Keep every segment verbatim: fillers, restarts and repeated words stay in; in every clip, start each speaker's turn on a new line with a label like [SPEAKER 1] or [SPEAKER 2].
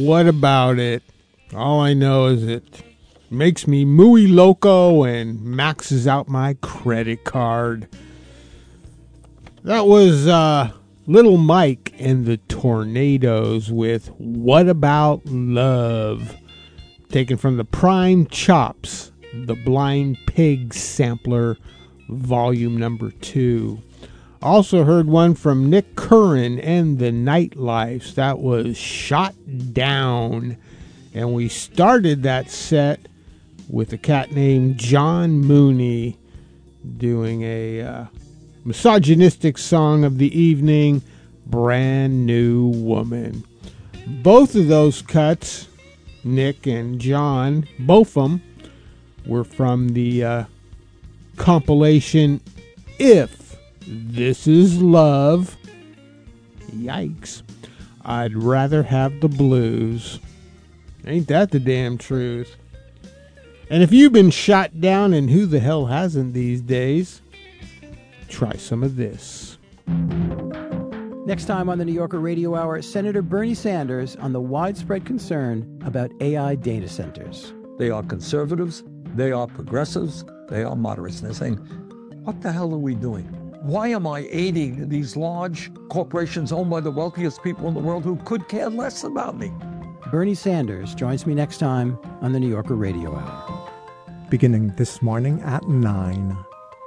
[SPEAKER 1] What about it? All I know is it makes me muy loco and maxes out my credit card. That was uh, Little Mike and the Tornadoes with What About Love, taken from the Prime Chops, the Blind Pig Sampler, volume number two. Also heard one from Nick Curran and the Nightlife. That was Shot Down. And we started that set with a cat named John Mooney doing a uh, misogynistic song of the evening, Brand New Woman. Both of those cuts, Nick and John, both of them, were from the uh, compilation If This Is Love. Yikes. I'd rather have the blues. Ain't that the damn truth? And if you've been shot down, and who the hell hasn't these days, try some of this.
[SPEAKER 2] Next time on the New Yorker Radio Hour, Senator Bernie Sanders on the widespread concern about A I data centers.
[SPEAKER 3] They are conservatives, they are progressives, they are moderates. And they're saying, what the hell are we doing? Why am I aiding these large corporations owned by the wealthiest people in the world who could care less about me?
[SPEAKER 2] Bernie Sanders joins me next time on the New Yorker Radio Hour.
[SPEAKER 4] Beginning this morning at nine.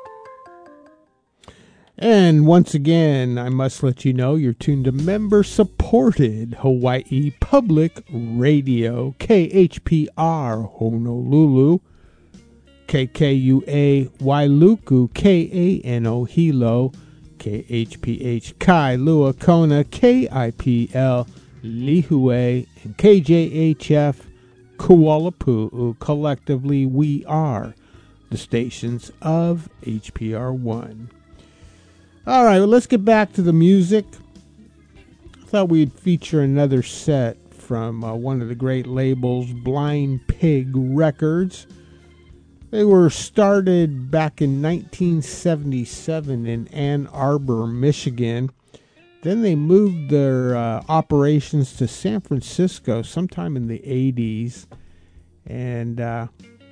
[SPEAKER 1] And once again, I must let you know you're tuned to member-supported Hawaii Public Radio, K H P R Honolulu, K K U A Wailuku, K A N O Hilo, K H P H Kailua Kona, K I P L Lihue, and K J H F Kuala Pu'u. Collectively, we are the stations of H P R one. All right, well, let's get back to the music. I thought we'd feature another set from uh, one of the great labels, Blind Pig Records. They were started back in nineteen seventy-seven in Ann Arbor, Michigan. Then they moved their uh, operations to San Francisco sometime in the eighties. And uh,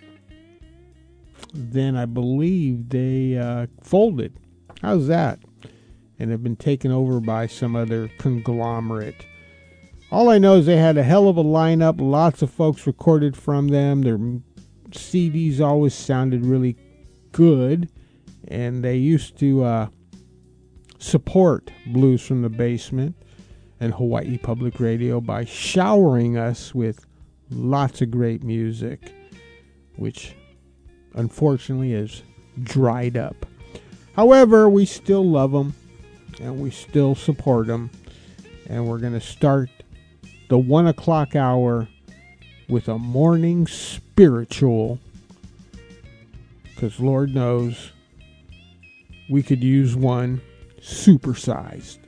[SPEAKER 1] then I believe they uh, folded. How's that? And have been taken over by some other conglomerate. All I know is they had a hell of a lineup. Lots of folks recorded from them. Their C Ds always sounded really good. And they used to uh, support Blues from the Basement and Hawaii Public Radio by showering us with lots of great music, which unfortunately is dried up. However, we still love them, and we still support them, and we're going to start the one o'clock hour with a morning spiritual, because Lord knows we could use one supersized.